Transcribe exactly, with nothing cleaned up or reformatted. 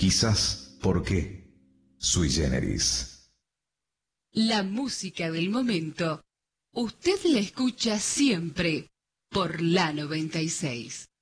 Quizás, ¿por qué? Sui generis. La música del momento. Usted la escucha siempre por la noventa y seis.